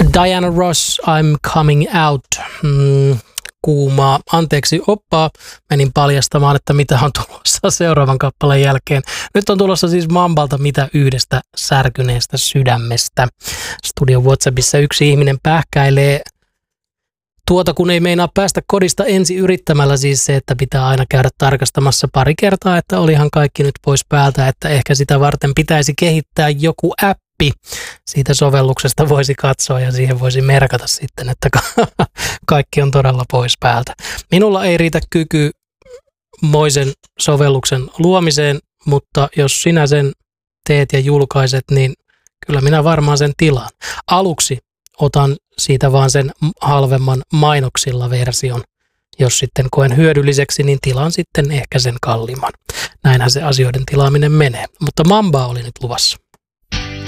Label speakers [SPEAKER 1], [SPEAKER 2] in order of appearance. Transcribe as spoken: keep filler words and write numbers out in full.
[SPEAKER 1] Diana Ross, I'm Coming Out. Mm, kuumaa. Anteeksi oppaa. Menin paljastamaan, että mitä on tulossa seuraavan kappaleen jälkeen. Nyt on tulossa siis Mambalta Mitä yhdestä särkyneestä sydämestä. Studion WhatsAppissa yksi ihminen pähkäilee tuota, kun ei meinaa päästä kodista ensi yrittämällä, siis se, että pitää aina käydä tarkastamassa pari kertaa, että olihan kaikki nyt pois päältä, että ehkä sitä varten pitäisi kehittää joku appi. Siitä sovelluksesta voisi katsoa ja siihen voisi merkata sitten, että kaikki on todella pois päältä. Minulla ei riitä kyky moisen sovelluksen luomiseen, mutta jos sinä sen teet ja julkaiset, niin kyllä minä varmaan sen tilaan. Aluksi otan siitä vaan sen halvemman mainoksilla version. Jos sitten koen hyödylliseksi, niin tilaan sitten ehkä sen kalliimman. Näinhän se asioiden tilaaminen menee. Mutta Mambaa oli nyt luvassa.